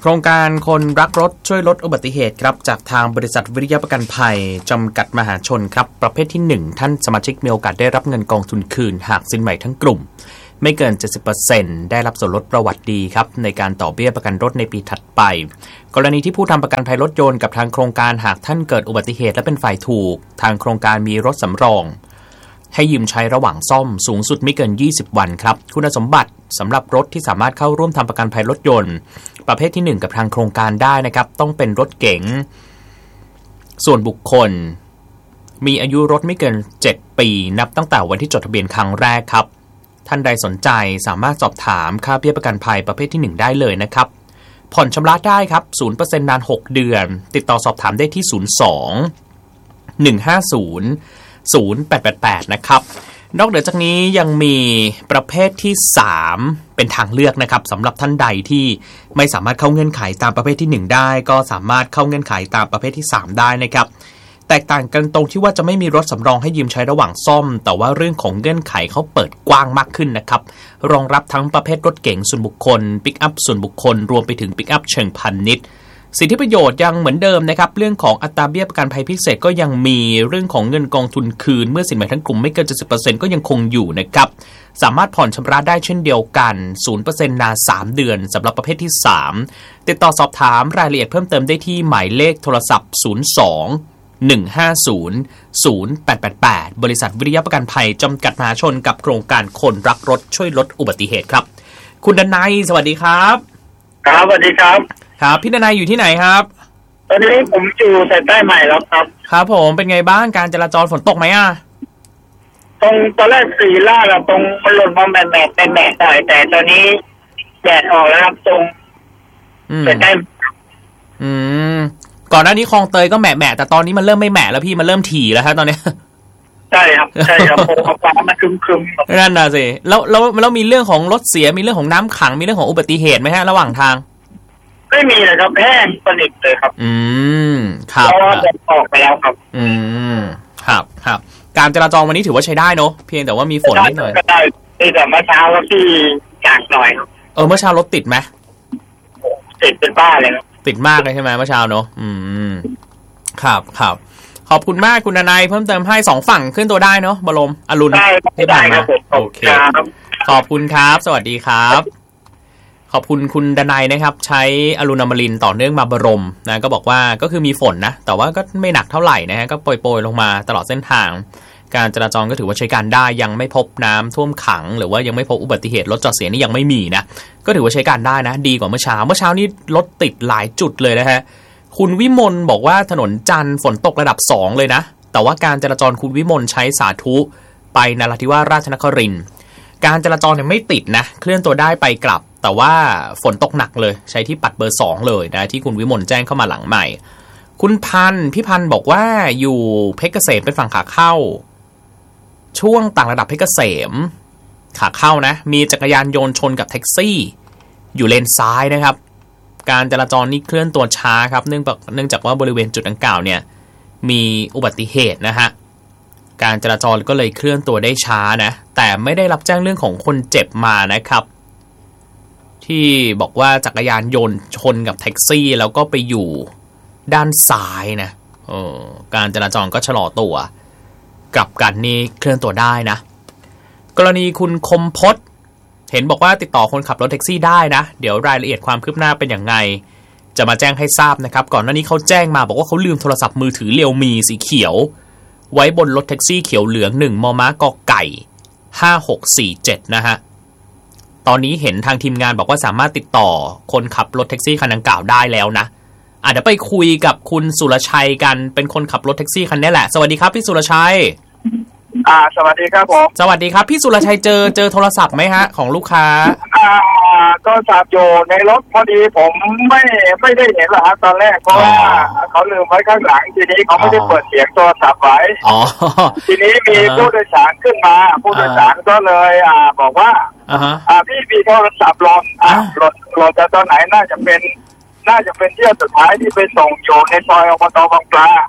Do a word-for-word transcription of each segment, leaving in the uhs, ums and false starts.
โครงการคนรักรถช่วยลดอุบัติเหตุครับจากทางบริษัทวิริยะประกันภัยจำกัดมหาชนครับประเภทที่หนึ่งท่านสมาชิกมีโอกาสได้รับเงินกองทุนคืนหากสินใหม่ทั้งกลุ่มไม่เกิน เจ็ดสิบเปอร์เซ็นต์ ได้รับส่วนลดประวัติดีครับในการต่อเบี้ยประกันรถในปีถัดไปกรณีที่ผู้ทำประกันภัยรถยนต์กับทางโครงการหากท่านเกิดอุบัติเหตุและเป็นฝ่ายถูกทางโครงการมีรถสำรองให้ยืมใช้ระหว่างซ่อมสูงสุดไม่เกินยี่สิบวันครับคุณสมบัติสำหรับรถที่สามารถเข้าร่วมทำประกันภัยรถยนต์ประเภทที่หนึ่งกับทางโครงการได้นะครับต้องเป็นรถเก๋งส่วนบุคคลมีอายุรถไม่เกินเจ็ดปีนับตั้งแต่วันที่จดทะเบียนครั้งแรกครับท่านใดสนใจสามารถสอบถามค่าเบี้ยประกันภัยประเภทที่หนึ่งได้เลยนะครับผ่อนชำระได้ครับ ศูนย์เปอร์เซ็นต์ นานหกเดือนติดต่อสอบถามได้ที่ศูนย์ สอง หนึ่ง ห้า ศูนย์ ศูนย์ แปด แปด แปดนะครับนอกเหนือจากนี้ยังมีประเภทที่สามเป็นทางเลือกนะครับสำหรับท่านใดที่ไม่สามารถเข้าเงื่อนไขตามประเภทที่หนึ่งได้ก็สามารถเข้าเงื่อนไขตามประเภทที่สามได้นะครับแตกต่างกันตรงที่ว่าจะไม่มีรถสำรองให้ยืมใช้ระหว่างซ่อมแต่ว่าเรื่องของเงื่อนไขเขาเปิดกว้างมากขึ้นนะครับรองรับทั้งประเภทรถเก๋งส่วนบุคคลปิกอัพส่วนบุคคลรวมไปถึงปิกอัพเชิงพาณิชย์สิทธิประโยชน์ยังเหมือนเดิมนะครับเรื่องของอัตราเบี้ยประกันภัยพิเศษก็ยังมีเรื่องของเงินกองทุนคืนเมื่อสินใหม่ทั้งกลุ่มไม่เกิน เจ็ดสิบเปอร์เซ็นต์ ก็ยังคงอยู่นะครับสามารถผ่อนชำระได้เช่นเดียวกัน ศูนย์ เปอร์เซ็นต์ นานสามเดือนสำหรับประเภทที่สามติดต่อสอบถามรายละเอียดเพิ่มเติมได้ที่หมายเลขโทรศัพท์ศูนย์ สอง หนึ่ง ห้า ศูนย์ ศูนย์ แปด แปด แปดบริษัทวิริยะประกันภัยจำกัดมหาชนกับโครงการคนรักรถช่วยลดอุบัติเหตุครับคุณดนัยสวัสดีครับครับสวัสดีครับครับพี่ดนัยอยู่ที่ไหนครับตอนนี้ผมอยู่สายใต้ใหม่แล้วครับครับผมเป็นไงบ้างการจราจรฝนตกไหมอ่ะตรงตอนแรกสีล่าดตรงมันหล่นมาแหม่แหม่แหม่หน่อยแต่ตอนนี้แดดออกแล้วครับตรงสายใต้อืมก่อนหน้านี้คลองเตยก็แหม่แหม่แต่ตอนนี้มันเริ่มไม่แหม่แล้วพี่มันเริ่มถี่แล้วฮะตอนนี้ใช่ครับใช่ครับผมฟ้ามันครึมๆนั่นน่ะสิแล้วแล้วแล้วมีเรื่องของรถเสียมีเรื่องของน้ำขังมีเรื่องของอุบัติเหตุไหมฮะระหว่างทางไม่มีเลยครับแห้งสนิทเลยครับอืมครับเพราะว่าจะออกไปแล้วครับอืมครับครับการจราจรวันนี้ถือว่าใช้ได้เนอะเพียงแต่ว่ามีฝนนิดหน่อยก็ได้แต่เมื่อเช้าก็ที่อยากหน่อยเออเมื่อเช้ารถติดไหมติดเป็นบ้าเลยนะติดมากเลยใช่ไหมเมื่อเช้าเนอะอืมครับครับขอบคุณมากคุณนายเพิ่มเติมให้สองฝั่งขึ้นตัวได้เนอะบรมอรุณที่ผ่านมาโอเคขอบคุณครับสวัสดีครับขอบคุณคุณดนัยนะครับใช้อรุณอมรินทร์ต่อเนื่องมาบรมนะก็บอกว่าก็คือมีฝนนะแต่ว่าก็ไม่หนักเท่าไหร่นะฮะก็โปรยๆลงมาตลอดเส้นทางการจราจรก็ถือว่าใช้การได้ยังไม่พบน้ำท่วมขังหรือว่ายังไม่พบอุบัติเหตุรถจอดเสียนี่ยังไม่มีนะก็ถือว่าใช้การได้นะดีกว่าเมื่อเช้าเมื่อเช้านี้รถติดหลายจุดเลยนะฮะคุณวิมลบอกว่าถนนจันทร์ฝนตกระดับสองเลยนะแต่ว่าการจราจรคุณวิมลใช้สาธุไปนราธิวาสราชนครินทร์การจราจรเนี่ยไม่ติดนะเคลื่อนตัวได้ไปกลับแต่ว่าฝนตกหนักเลยใช้ที่ปัดเบอร์สองเลยนะที่คุณวิมลแจ้งเข้ามาหลังใหม่คุณพันธ์พี่พันธ์บอกว่าอยู่เพชรเกษมเป็นฝั่งขาเข้าช่วงต่างระดับเพชรเกษมขาเข้านะมีจักรยานยนต์ชนกับแท็กซี่อยู่เลนซ้ายนะครับการจราจรนี่เคลื่อนตัวช้าครับเนื่องจากเนื่องจากว่าบริเวณจุดดังกล่าวเนี่ยมีอุบัติเหตุนะฮะการจราจรก็เลยเคลื่อนตัวได้ช้านะแต่ไม่ได้รับแจ้งเรื่องของคนเจ็บมานะครับที่บอกว่าจักรยานยนต์ชนกับแท็กซี่แล้วก็ไปอยู่ด้านซ้ายนะเออการจราจรก็ชะลอตัวกลับกันนี่เคลื่อนตัวได้นะกรณีคุณคมพจน์เห็นบอกว่าติดต่อคนขับรถแท็กซี่ได้นะเดี๋ยวรายละเอียดความคืบหน้าเป็นอย่างไรจะมาแจ้งให้ทราบนะครับก่อนหน้านี้เขาแจ้งมาบอกว่าเขาลืมโทรศัพท์มือถือเรียวมีสีเขียวไว้บนรถแท็กซี่เขียวเหลืองหนึ่งมมกไก่ห้าหกสี่เจ็ดนะฮะตอนนี้เห็นทางทีมงานบอกว่าสามารถติดต่อคนขับรถแท็กซี่คันดังกล่าวได้แล้วนะอาจจะไปคุยกับคุณสุรชัยกันเป็นคนขับรถแท็กซี่คันนี้แหละสวัสดีครับพี่สุรชัยอ่าสวัสดีครับผมสวัสดีครับพี่สุรชัยเจอเจอโทรศัพท์ไหมฮะของลูกค้าอ่าก็จับอยู่ในรถพอดีผมไม่ไม่ได้เห็นหรอกครับตอนแรกเพราะว่าเขาลืมไว้ข้างหลังทีนี้เขาไม่ได้เปิดเสียงโทรศัพท์ไว้ทีนี้มีผู้โดยสารขึ้นมาผู้โดยสารก็เลยอ่าบอกว่าอ่าพี่มีโทรศัพท์หล่นอ่ารถรถจะตอนไหนน่าจะเป็นน่าจะเป็นเที่ยวสุดท้ายที่ไปส่งอยู่ในซอยอบตบางปลา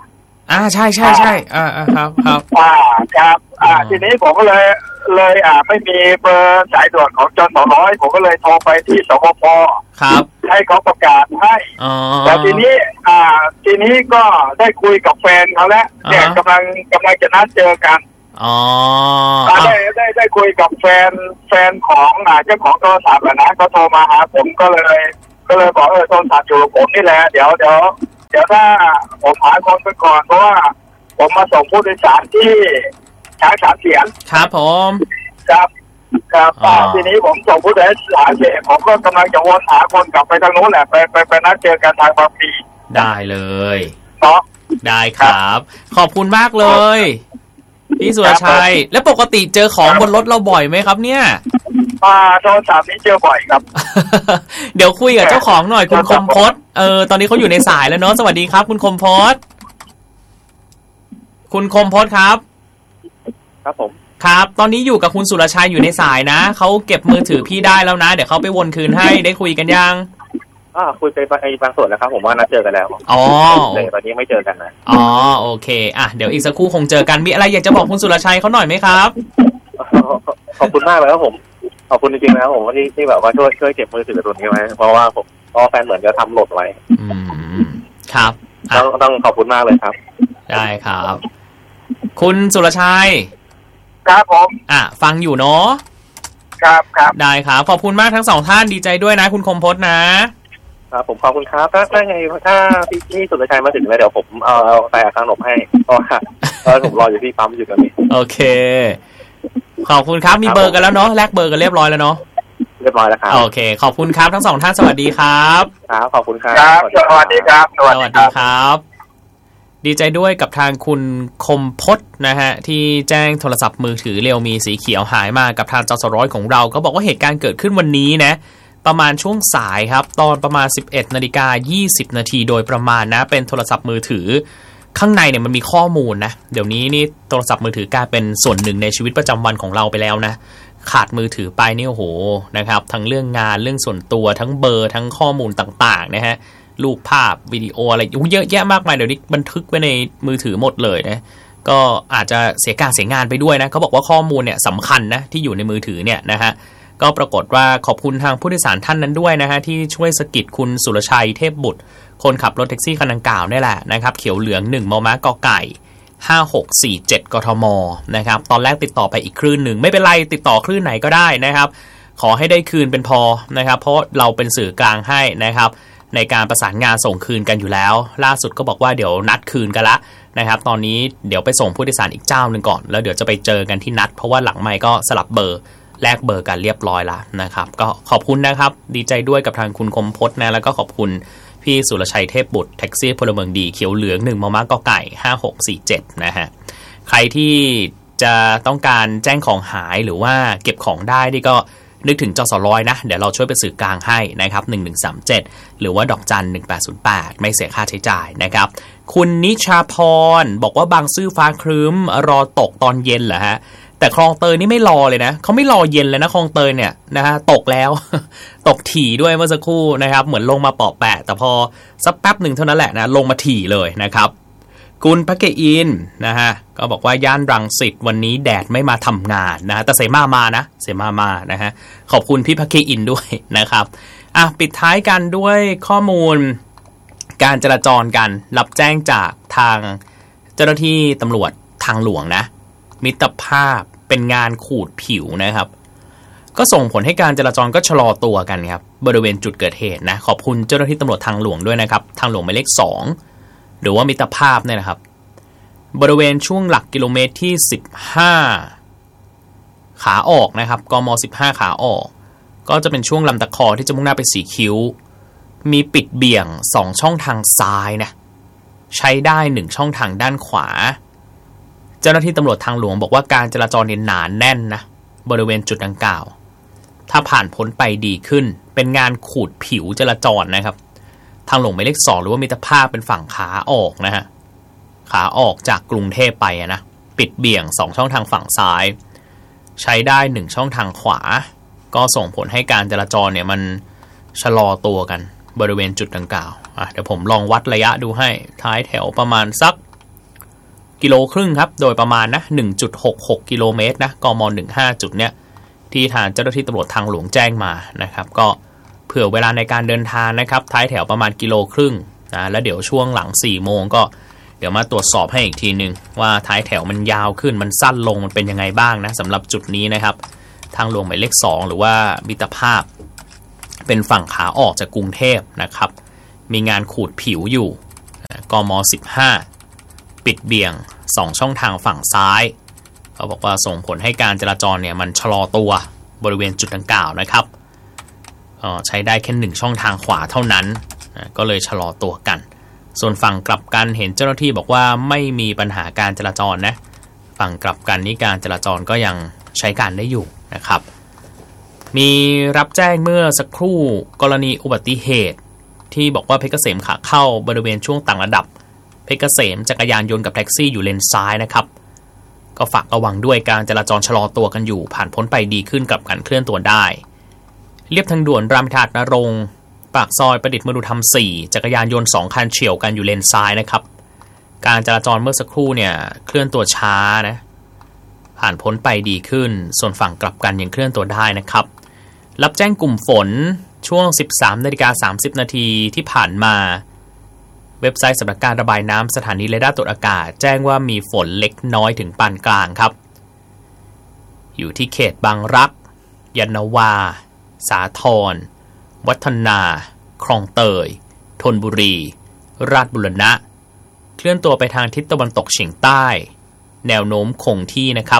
อ่าใช่ใช่ใช่อ่าอ่าครับครับอ่าครับอ่าทีนี้ผมก็เลยเลยอ่าไม่มีเบอร์สายด่วนของจสร้อยผมก็เลยโทรไปที่สปภครับให้เขาประกาศให้แต่ทีนี้อ่าทีนี้ก็ได้คุยกับแฟนเขาแล้วเนี่ยกำลังกำลังจะนัดเจอกันอ๋อได้ได้ได้คุยกับแฟนแฟนของอ่าเจ้าของโทรศัพท์นะก็โทรมาหาผมก็เลยก็เลยบอกเออโทรศัพท์อยู่กับผมนี่แหละเดี๋ยวเดี๋ยวเดี๋ยวถ้าผมหาคนไปก่อนเพราะว่าผมมาส่งผู้โดยสารที่ช้างสามเสียนครับผมครับครับทีนี้ผมส่งผู้โดยสารเสร็จผมก็กำลังจะวนหาคนกลับไปทางโน้นแหละไปไปไปนัดเจอกันทางบางพลีได้เลยเนาะได้ครับขอบคุณมากเลยพี่สุรชัยแล้วปกติเจอของบนรถเราบ่อยไหมครับเนี่ยอ่าโทรศัพท์นี้เจอบ่อยครับเดี๋ยวคุยกับเจ้าของหน่อยคุณคมพจน์เออตอนนี้เขาอยู่ในสายแล้วเนาะสวัสดีครับคุณคมพจน์คุณคมพจน์ครับครับผมครับตอนนี้อยู่กับคุณสุรชัยอยู่ในสายนะเขาเก็บมือถือพี่ได้แล้วนะเดี๋ยวเขาไปวนคืนให้ได้คุยกันยังอ่าคุยไปไอ้บางส่วนแล้วครับผมว่านัดเจอกันแล้วอ๋อแต่ตอนนี้ไม่เจอกันนะอ๋อโอเคอ่ะเดี๋ยวอีกสักครู่คงเจอกันมีอะไรอยากจะบอกคุณสุรชัยเขาหน่อยไหมครับขอบคุณมากเลยครับผมขอบคุณจริงๆนะครับผมที่ที่แบบว่าช่วยช่วยเก็บมือถือตัวนี้ไว้เพราะว่าผมเพราะแฟนเหมือนจะทำหล่นไว้อืมครับต้องต้องขอบคุณมากเลยครับได้ครับคุณสุรชัยครับผมอ่ะฟังอยู่เนาะครับครับได้ครับขอบคุณมากทั้งสองท่านดีใจด้วยนะคุณคมพจน์นะครับผมขอบคุณครับถ้าถ้าไงถ้าพี่พี่สุรชัยมาถึงแล้วเดี๋ยวผมเอาเอาใส่ขนมให้เพราะว่าเพราะผมรออยู่ที่ปั๊มอยู่ตอนนี้โอเคขอบคุณครับมีเบอร์กันแล้วเนาะแลกเบอร์กันเรียบร้อยแล้วเนาะเรียบร้อยแล้วครับโอเคขอบคุณครับทั้งสองท่านสวัสดีครับครับขอบคุณครับสวัสดีครับสวัสดีครับดีใจด้วยกับทางคุณคมพจน์นะฮะที่แจ้งโทรศัพท์มือถือเรียวมีสีเขียวหายมากับทางจสร้อยของเราก็บอกว่าเหตุการณ์เกิดขึ้นวันนี้นะประมาณช่วงสายครับตอนประมาณ สิบเอ็ดนาฬิกายี่สิบนาทีโดยประมาณนะเป็นโทรศัพท์มือถือข้างในเนี่ยมันมีข้อมูลนะเดี๋ยวนี้นี่โทรศัพท์มือถือกลายเป็นส่วนหนึ่งในชีวิตประจำวันของเราไปแล้วนะขาดมือถือไปนี่โอ้โหนะครับทั้งเรื่องงานเรื่องส่วนตัวทั้งเบอร์ทั้งข้อมูลต่างๆนะฮะรูปภาพวิดีโออะไรเยอะแยะมากมายเดี๋ยวนี้บันทึกไว้ในมือถือหมดเลยนะก็อาจจะเสียการเสียงานไปด้วยนะเขาบอกว่าข้อมูลเนี่ยสำคัญนะที่อยู่ในมือถือเนี่ยนะฮะก็ปรากฏว่าขอบคุณทางผู้โดยสารท่านนั้นด้วยนะฮะที่ช่วยสกิดคุณสุรชัยเทพบุตรคนขับรถแท็กซี่คันดังกล่าวนี่แหละนะครับเขียวเหลืองหนึ่งมมกไก่ห้าหกสี่เจ็ดกทมนะครับตอนแรกติดต่อไปอีกคลื่นหนึ่งไม่เป็นไรติดต่อคลื่นไหนก็ได้นะครับขอให้ได้คืนเป็นพอนะครับเพราะเราเป็นสื่อกลางให้นะครับในการประสานงานส่งคืนกันอยู่แล้วล่าสุดก็บอกว่าเดี๋ยวนัดคืนกันละนะครับตอนนี้เดี๋ยวไปส่งผู้โดยสารอีกเจ้านึงก่อนแล้วเดี๋ยวจะไปเจอกันที่นัดเพราะว่าหลังไมค์ก็สลับเบอร์แลกเบอร์กันเรียบร้อยแล้วนะครับก็ขอบคุณนะครับดีใจด้วยกับทางคุณคมพจน์นะแล้วก็ขอบคุณพี่สุรชัยเทพบุตรแท็กซี่พลเมืองดีเขียวเหลืองหนึ่งมมกไก่ห้าหกสี่เจ็ดนะฮะใครที่จะต้องการแจ้งของหายหรือว่าเก็บของได้นี่ก็นึกถึงจสร้อยนะเดี๋ยวเราช่วยไปสื่อกลางให้นะครับหนึ่งหนึ่งสามเจ็ดหรือว่าดอกจันหนึ่งแปดศูนย์แปดไม่เสียค่าใช้จ่ายนะครับคุณนิชาพรบอกว่าบางซื่อฟ้าครึ้มรอตกตอนเย็นเหรอฮะแต่คลองเตยนี่ไม่รอเลยนะเขาไม่รอเย็นเลยนะคลองเตยเนี่ยนะฮะตกแล้ว ตกถี่ด้วยเมื่อสักครู่นะครับเหมือนลงมาเปาะแปะแต่พอสักแป๊บหนึ่งเท่านั้นแหละนะลงมาถี่เลยนะครับคุณพะเกอินนะฮะก็บอกว่าย่านรังสิตวันนี้แดดไม่มาทำงานนะแต่เสมามานะเสมามานะฮะขอบคุณพี่พะเกอินด้วยนะครับอ่ะปิดท้ายกันด้วยข้อมูลการจราจรกันรับแจ้งจากทางเจ้าหน้าที่ตำรวจทางหลวงนะมิตรภาพเป็นงานขูดผิวนะครับก็ส่งผลให้การจราจรก็ชะลอตัวกันครับบริเวณจุดเกิดเหตุนะขอบคุณเจ้าหน้าที่ตำรวจทางหลวงด้วยนะครับทางหลวงหมายเลขสองหรือว่ามิตรภาพเนี่ยนะครับบริเวณช่วงหลักกิโลเมตรที่สิบห้าขาออกนะครับกมสิบห้าขาออกก็จะเป็นช่วงลำตะคอที่จะมุ่งหน้าไปสีคิ้วมีปิดเบี่ยงสองช่องทางซ้ายนะใช้ได้หนึ่งช่องทางด้านขวาเจ้าหน้าที่ตำรวจทางหลวงบอกว่าการจราจรเนี่ยหนาแน่นนะบริเวณจุดดังกล่าวถ้าผ่านพ้นไปดีขึ้นเป็นงานขูดผิวจราจรนะครับทางหลวงหมายเลขสองหรือว่ามิตรภาพเป็นฝั่งขาออกนะฮะขาออกจากกรุงเทพไปนะปิดเบี่ยงสองช่องทางฝั่งซ้ายใช้ได้หนึ่งช่องทางขวาก็ส่งผลให้การจราจรเนี่ยมันชะลอตัวกันบริเวณจุดดังกล่าวอ่ะเดี๋ยวผมลองวัดระยะดูให้ท้ายแถวประมาณสักกิโลครึ่งครับโดยประมาณนะ หนึ่งจุดหกหก กิโลเมตรนะกมหนึ่งสิบห้าจุดเนี้ยที่ทางเจ้าหน้าที่ตำรวจทางหลวงแจ้งมานะครับก็เผื่อเวลาในการเดินทางนะครับท้ายแถวประมาณกิโลครึ่งนะแล้วเดี๋ยวช่วงหลังสี่โมงก็เดี๋ยวมาตรวจสอบให้อีกทีนึงว่าท้ายแถวมันยาวขึ้นมันสั้นลงมันเป็นยังไงบ้างนะสำหรับจุดนี้นะครับทางหลวงหมายเลขสองหรือว่ามิตรภาพเป็นฝั่งขาออกจากกรุงเทพนะครับมีงานขูดผิวอยู่กมสิบห้าปิดเบี่ยงสองช่องทางฝั่งซ้ายเขาบอกว่าส่งผลให้การจราจรเนี่ยมันชะลอตัวบริเวณจุดดังกล่าวนะครับใช้ได้แค่หนึ่งช่องทางขวาเท่านั้นก็เลยชะลอตัวกันส่วนฝั่งกลับกันเห็นเจ้าหน้าที่บอกว่าไม่มีปัญหาการจราจรนะฝั่งกลับกันนี่การจราจรก็ยังใช้การได้อยู่นะครับมีรับแจ้งเมื่อสักครู่กรณีอุบัติเหตุที่บอกว่าเพชรเกษมขาเข้าบริเวณช่วงต่างระดับเพชรเกษมจักรยานยนต์กับแท็กซี่อยู่เลนซ้ายนะครับก็ฝากระวังด้วยการจราจรชะลอตัวกันอยู่ผ่านพ้นไปดีขึ้นกับการเคลื่อนตัวได้เรียบทางด่วนรามอินทรานรงค์ปากซอยประดิษฐ์มนุธรรมสี่จักรยานยนต์สองคันเฉี่ยวกันอยู่เลนซ้ายนะครับการจราจรเมื่อสักครู่เนี่ยเคลื่อนตัวช้านะผ่านพ้นไปดีขึ้นส่วนฝั่งกลับกันยังเคลื่อนตัวได้นะครับรับแจ้งกลุ่มฝนช่วง สิบสามนาฬิกาสามสิบนาทีที่ผ่านมาเว็บไซต์สำนักการระบายน้ำสถานีเรดาร์ตรวจอากาศแจ้งว่ามีฝนเล็กน้อยถึงปานกลางครับอยู่ที่เขตบางรักยานนาวาสาทรวัฒนาคลองเตยธนบุรีราชบุรณะเคลื่อนตัวไปทางทิศตะวันตกเฉียงใต้แนวโน้มคงที่นะครับ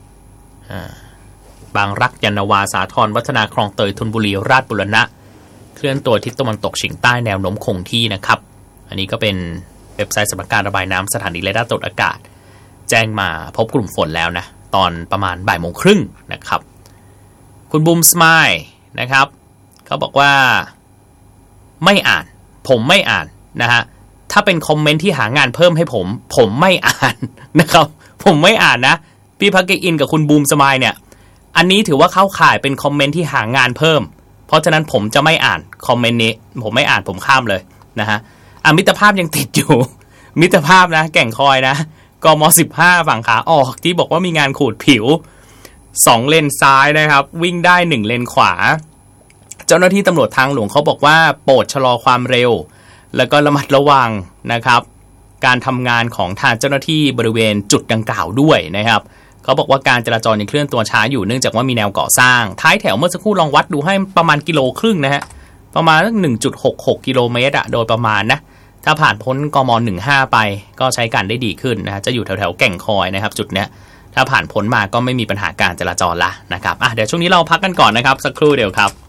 บางรักยานนาวาสาทรวัฒนาคลองเตยธนบุรีราชบุรณะเคลื่อนตัวทิศตะวันตกเฉียงใต้แนวโน้มคงที่นะครับอันนี้ก็เป็นเว็บไซต์สำนักการระบายน้ำสถานีเรดาร์ตรวจอากาศแจ้งมาพบกลุ่มฝนแล้วนะตอนประมาณบ่ายโมงครึ่งนะครับคุณบูมสไมล์นะครับเขาบอกว่าไม่อ่านผมไม่อ่านนะฮะถ้าเป็นคอมเมนต์ที่หางานเพิ่มให้ผมผมไม่อ่านนะครับผมไม่อ่านนะพี่พักเกอินกับคุณบูมสไมล์เนี่ยอันนี้ถือว่าเข้าข่ายเป็นคอมเมนต์ที่หางานเพิ่มเพราะฉะนั้นผมจะไม่อ่านคอมเมนต์นี้ผมไม่อ่านผมข้ามเลยนะฮะอ่ะมิตรภาพยังติดอยู่มิตรภาพนะแก่งคอยนะกมสิบห้าฝั่งขาออกที่บอกว่ามีงานขูดผิวสองเลนซ้ายนะครับวิ่งได้หนึ่งเลนขวาเจ้าหน้าที่ตำรวจทางหลวงเขาบอกว่าโปรดชะลอความเร็วแล้วก็ระมัดระวังนะครับการทำงานของทางเจ้าหน้าที่บริเวณจุดดังกล่าวด้วยนะครับเขาบอกว่าการจราจรยังเคลื่อนตัวช้าอยู่เนื่องจากว่ามีแนวก่อสร้างท้ายแถวเมื่อสักครู่ลองวัดดูให้ประมาณกิโลครึ่งนะฮะประมาณ หนึ่งจุดหกหก กิโลเมตรอะโดยประมาณนะถ้าผ่านพ้นกมหนึ่งสิบห้าไปก็ใช้การได้ดีขึ้นนะฮะจะอยู่แถวๆแก่งคอยนะครับจุดเนี้ยถ้าผ่านพ้นมาก็ไม่มีปัญหาการจราจรละนะครับอ่ะเดี๋ยวช่วงนี้เราพักกันก่อนนะครับสักครู่เดียวครับ